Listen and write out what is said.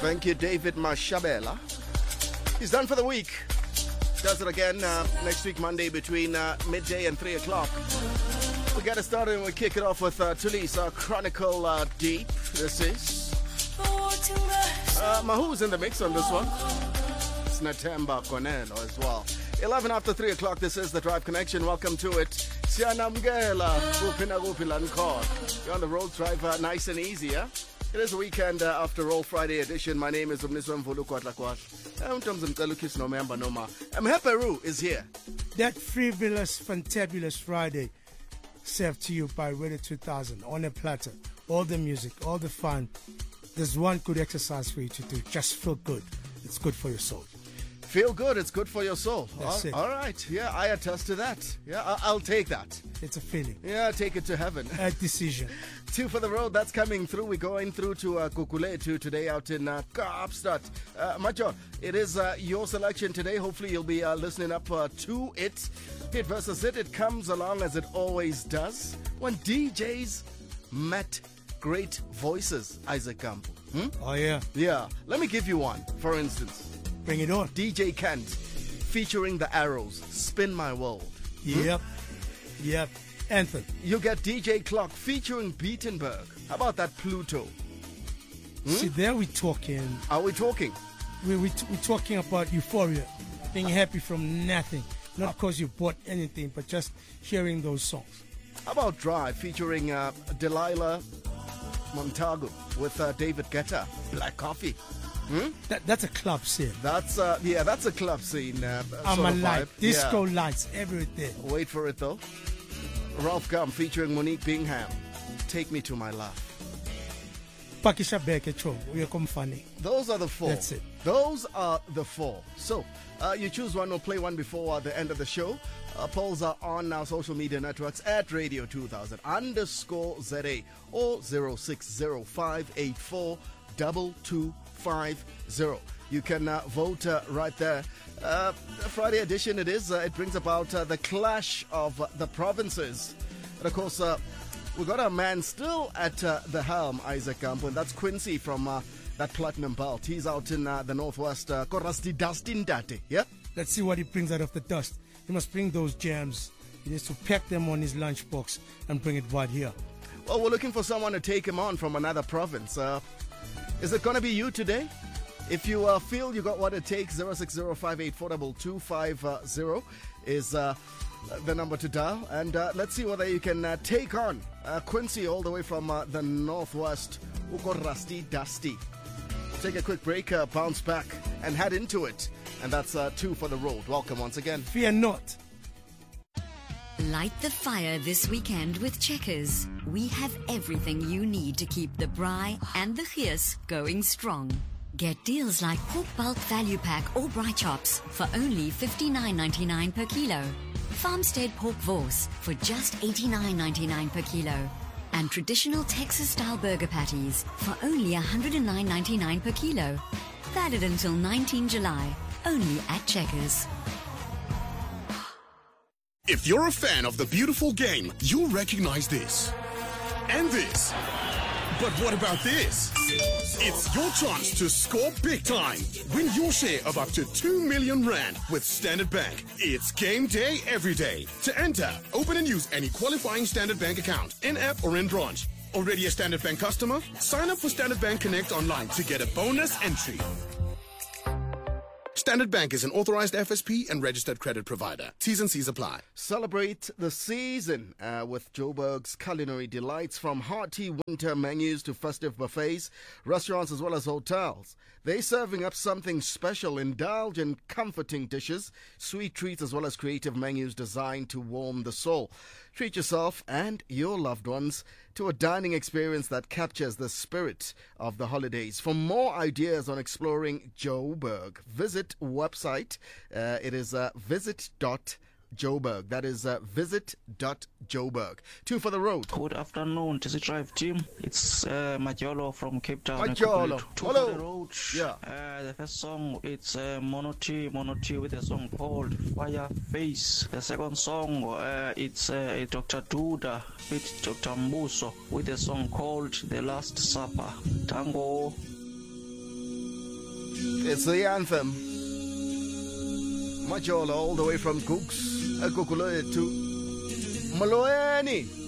Thank you, David Mashabela. He's done for the week. Does it again next week, Monday, between midday and 3 o'clock. We get it started and we kick it off with Tulisa Chronicle Deep. This is Mahu's in the mix on this one. It's Natemba Konelo as well. 11 after 3 o'clock, this is The Drive Connection. Welcome to it. Siyanamgela, kupina kupila nkor. You're on the road, drive nice and easy, yeah? It is a weekend after all, Friday edition. My name is Umniswa Mvulu Kwatlakwash. Peru is here. That frivolous, fantabulous Friday served to you by Radio 2000 on a platter. All the music, all the fun. There's one good exercise for you to do. Just feel good. It's good for your soul. Feel good, it's good for your soul. That's it. All right. Yeah, I attest to that. Yeah, I'll take that. It's a feeling. Yeah, take it to heaven. A decision. 2 for the road, that's coming through. We're going through to Kukuletu today out in Kaapstad. Macho, it is your selection today. Hopefully you'll be listening up to it. Hit versus hit, it comes along as it always does. When DJs met great voices, Isaac Gambo. Oh, yeah. Yeah. Let me give you one, for instance. Bring it on. DJ Kent, featuring the Arrows, Spin My World. Yep. Anthem. You get DJ Clock, featuring Beatenberg. How about that Pluto? See, there we're talking. Are we talking? We're talking about euphoria. Being happy from nothing. Not because you bought anything, but just hearing those songs. How about Drive, featuring Delilah Montagu with David Guetta, Black Coffee? That's a club scene. That's a club scene. I'm alive. Disco lights, everything. Wait for it though. Ralph Gum featuring Monique Bingham, Take Me to My Love. Pakisha Bekecho, we are funny. Those are the 4. That's it. Those are the 4. So you choose one or play one before the end of the show. Polls are on our social media networks at Radio 2000 _ZA or 0605842250. You can vote right there. Friday edition it is. It brings about the clash of the provinces. And of course, we got a man still at the helm, Isaac Gambo, and that's Quincy from that Platinum Belt. He's out in the northwest. Korasti Dustin Date, yeah? Let's see what he brings out of the dust. He must bring those jams. He needs to pack them on his lunchbox and bring it right here. Well, we're looking for someone to take him on from another province. Is it going to be you today? If you feel you got what it takes, 0605842250 is the number to dial. And let's see whether you can take on Quincy all the way from the northwest. Uko Rusty Dusty. Take a quick break, bounce back, and head into it. And that's 2 for the road. Welcome once again. Fear not. Light the fire this weekend with Checkers. We have everything you need to keep the braai and the gees going strong. Get deals like pork bulk value pack or braai chops for only $59.99 per kilo. Farmstead pork vors for just $89.99 per kilo. And traditional Texas-style burger patties for only $109.99 per kilo. Valid until 19 July, only at Checkers. If you're a fan of the beautiful game, you'll recognize this. And this. But what about this? It's your chance to score big time. Win your share of up to 2 million rand with Standard Bank. It's game day every day. To enter, open and use any qualifying Standard Bank account, in-app or in branch. Already a Standard Bank customer? Sign up for Standard Bank Connect online to get a bonus entry. Standard Bank is an authorized FSP and registered credit provider. T's and C's apply. Celebrate the season with Joburg's culinary delights, from hearty winter menus to festive buffets, restaurants as well as hotels. They're serving up something special. Indulge in comforting dishes, sweet treats as well as creative menus designed to warm the soul. Treat yourself and your loved ones to a dining experience that captures the spirit of the holidays. For more ideas on exploring Joburg, visit website. It is visit.joburg. That is visit.joburg. 2 for the road. Good afternoon, TC Drive team. It's Majolo from Cape Town. Majolo. 2 Hello. for the road. Yeah. The first song, it's Mono T with a song called Fire Face. The second song, it's Dr. Duda with Dr. Mbuso with a song called The Last Supper. Tango. It's the anthem. Majola all the way from Cooks, Kukuletu, Maloeni.